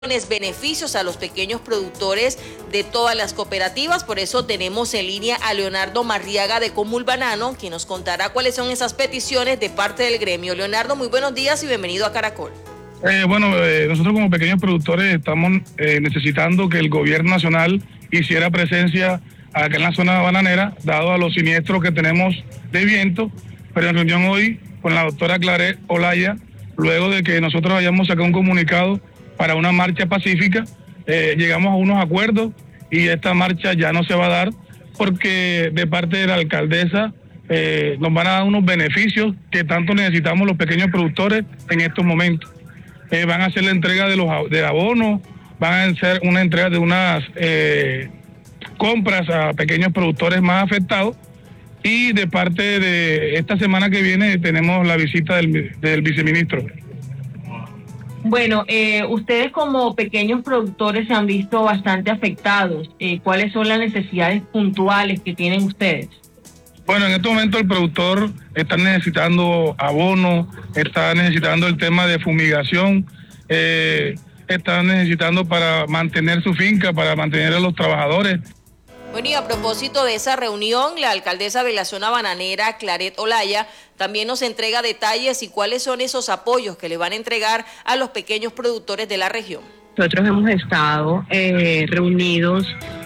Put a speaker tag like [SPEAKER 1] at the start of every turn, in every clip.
[SPEAKER 1] beneficios a los pequeños productores de todas las cooperativas. Por eso tenemos en línea a Leonardo Marriaga de Comulbanano, quien nos contará cuáles son esas peticiones de parte del gremio. Leonardo, muy buenos días y bienvenido a Caracol.
[SPEAKER 2] Nosotros como pequeños productores estamos necesitando que el gobierno nacional hiciera presencia acá en la zona bananera, dado a los siniestros que tenemos de viento, pero en reunión hoy con la doctora Claret Olaya, luego de que nosotros hayamos sacado un comunicado para una marcha pacífica, llegamos a unos acuerdos y esta marcha ya no se va a dar porque de parte de la alcaldesa nos van a dar unos beneficios que tanto necesitamos los pequeños productores en estos momentos. Van a hacer la entrega de abonos, van a hacer una entrega de unas compras a pequeños productores más afectados, y de parte de esta semana que viene tenemos la visita del viceministro.
[SPEAKER 3] Bueno, ustedes como pequeños productores se han visto bastante afectados. ¿Cuáles son las necesidades puntuales que tienen ustedes?
[SPEAKER 2] Bueno, en este momento el productor está necesitando abono, está necesitando el tema de fumigación, está necesitando para mantener su finca, para mantener a los trabajadores.
[SPEAKER 1] Bueno, y a propósito de esa reunión, la alcaldesa de la zona bananera, Claret Olaya, también nos entrega detalles y cuáles son esos apoyos que le van a entregar a los pequeños productores de la región.
[SPEAKER 4] Nosotros hemos estado reunidos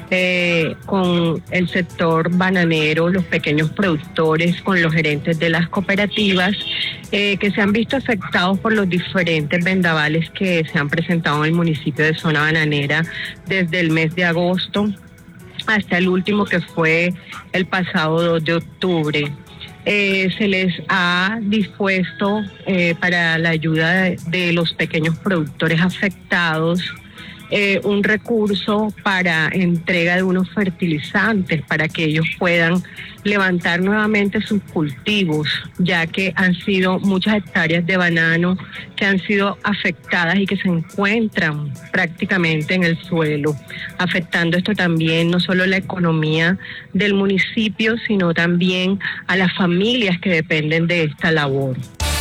[SPEAKER 4] con el sector bananero, los pequeños productores, con los gerentes de las cooperativas, que se han visto afectados por los diferentes vendavales que se han presentado en el municipio de zona bananera desde el mes de agosto hasta el último, que fue el pasado 2 de octubre. Se les ha dispuesto para la ayuda de los pequeños productores afectados un recurso para entrega de unos fertilizantes para que ellos puedan levantar nuevamente sus cultivos, ya que han sido muchas hectáreas de banano que han sido afectadas y que se encuentran prácticamente en el suelo, afectando esto también no solo la economía del municipio, sino también a las familias que dependen de esta labor.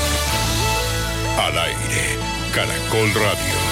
[SPEAKER 5] Al aire, Caracol Radio.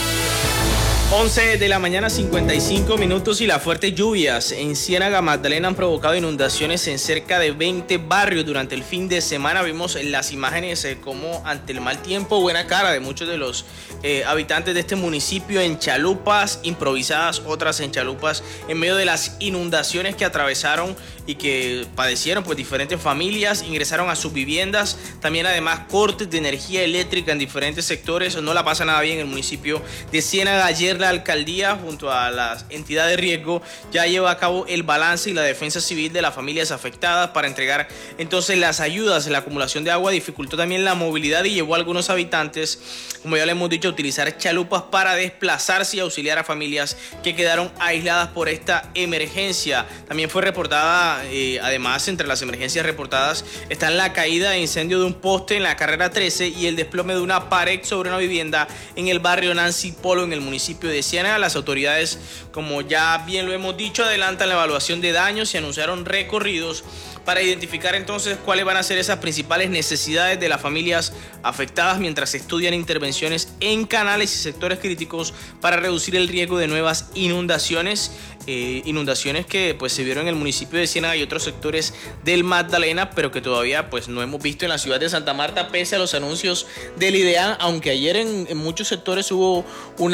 [SPEAKER 6] 11 de la mañana, 55 minutos, y las fuertes lluvias en Ciénaga Magdalena han provocado inundaciones en cerca de 20 barrios durante el fin de semana. Vimos en las imágenes como ante el mal tiempo, buena cara de muchos de los habitantes de este municipio en chalupas improvisadas, otras en chalupas en medio de las inundaciones que atravesaron y que padecieron pues diferentes familias, ingresaron a sus viviendas. También además cortes de energía eléctrica en diferentes sectores. No la pasa nada bien el municipio de Ciénaga. Ayer la alcaldía junto a las entidades de riesgo ya lleva a cabo el balance y la defensa civil de las familias afectadas para entregar entonces las ayudas. La acumulación de agua dificultó también la movilidad y llevó a algunos habitantes, como ya le hemos dicho, a utilizar chalupas para desplazarse y auxiliar a familias que quedaron aisladas por esta emergencia. También fue reportada, además entre las emergencias reportadas están la caída de incendio de un poste en la carrera 13 y el desplome de una pared sobre una vivienda en el barrio Nancy Polo en el municipio de Ciénaga. Las autoridades, como ya bien lo hemos dicho, adelantan la evaluación de daños y anunciaron recorridos para identificar entonces cuáles van a ser esas principales necesidades de las familias afectadas mientras estudian intervenciones en canales y sectores críticos para reducir el riesgo de nuevas inundaciones. Inundaciones que pues se vieron en el municipio de Ciénaga y otros sectores del Magdalena, pero que todavía pues no hemos visto en la ciudad de Santa Marta pese a los anuncios del IDEAM, aunque ayer en muchos sectores hubo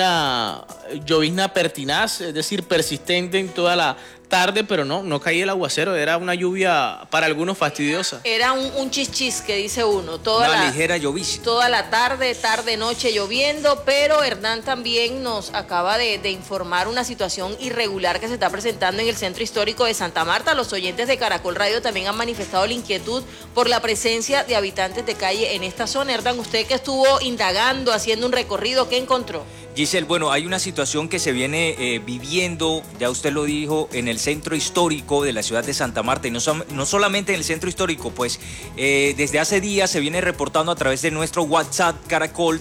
[SPEAKER 6] una llovizna pertinaz, es decir, persistente en toda la tarde, pero no caía el aguacero, era una lluvia para algunos fastidiosa.
[SPEAKER 1] Era un chichis que dice uno,
[SPEAKER 7] una ligera llovizna.
[SPEAKER 1] Toda la tarde, noche lloviendo, pero Hernán también nos acaba de informar una situación irregular que se está presentando en el centro histórico de Santa Marta. Los oyentes de Caracol Radio también han manifestado la inquietud por la presencia de habitantes de calle en esta zona. Hernán, usted que estuvo indagando, haciendo un recorrido, ¿qué encontró?
[SPEAKER 7] Giselle, bueno, hay una situación que se viene viviendo, ya usted lo dijo, en el centro histórico de la ciudad de Santa Marta, y no solamente en el centro histórico, pues desde hace días se viene reportando a través de nuestro WhatsApp Caracol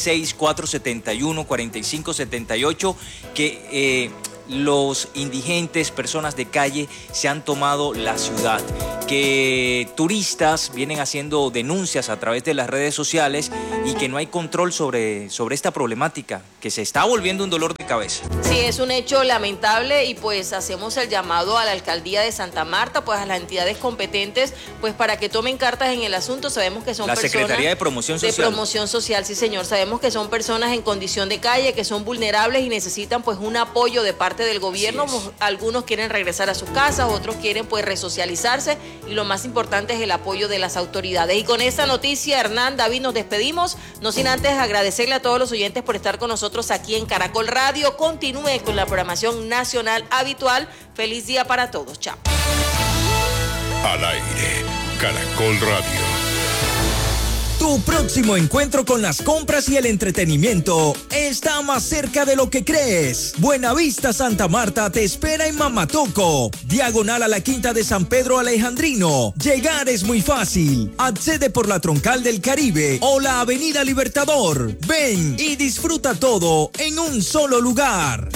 [SPEAKER 7] 316-471-4578 que los indigentes, personas de calle, se han tomado la ciudad. que turistas vienen haciendo denuncias a través de las redes sociales y que no hay control sobre esta problemática, que se está volviendo un dolor de cabeza.
[SPEAKER 1] Sí, es un hecho lamentable y pues hacemos el llamado a la alcaldía de Santa Marta, pues a las entidades competentes, pues para que tomen cartas en el asunto. Sabemos que son personas...
[SPEAKER 7] La Secretaría de Promoción Social.
[SPEAKER 1] De Promoción Social, sí señor. Sabemos que son personas en condición de calle, que son vulnerables y necesitan pues un apoyo de parte del gobierno. Algunos quieren regresar a sus casas, otros quieren pues resocializarse y lo más importante es el apoyo de las autoridades. Y con esta noticia, Hernán, David, nos despedimos, no sin antes agradecerle a todos los oyentes por estar con nosotros aquí en Caracol Radio. Continúe con la programación nacional habitual. Feliz día para todos. Chao.
[SPEAKER 5] Al aire, Caracol Radio.
[SPEAKER 8] Tu próximo encuentro con las compras y el entretenimiento está más cerca de lo que crees. Buenavista Santa Marta te espera en Mamatoco, diagonal a la Quinta de San Pedro Alejandrino. Llegar es muy fácil. Accede por la Troncal del Caribe o la Avenida Libertador. Ven y disfruta todo en un solo lugar.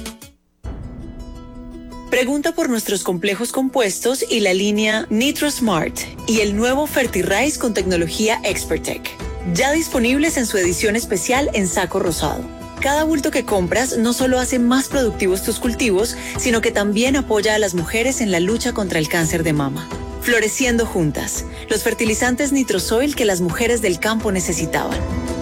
[SPEAKER 9] Pregunta por nuestros complejos compuestos y la línea NitroSmart y el nuevo FertiRice con tecnología ExpertTech. Ya disponibles en su edición especial en saco rosado. Cada bulto que compras no solo hace más productivos tus cultivos, sino que también apoya a las mujeres en la lucha contra el cáncer de mama. Floreciendo juntas, los fertilizantes Nitrosoil que las mujeres del campo necesitaban.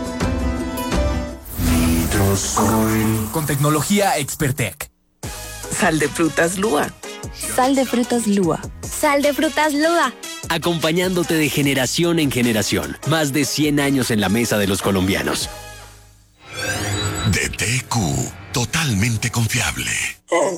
[SPEAKER 8] Nitrosoil. Con tecnología ExpertTech.
[SPEAKER 10] Sal de frutas Lua.
[SPEAKER 11] Sal de frutas Lua.
[SPEAKER 12] Sal de frutas Lua.
[SPEAKER 13] Acompañándote de generación en generación. Más de 100 años en la mesa de los colombianos.
[SPEAKER 5] DTQ, totalmente confiable.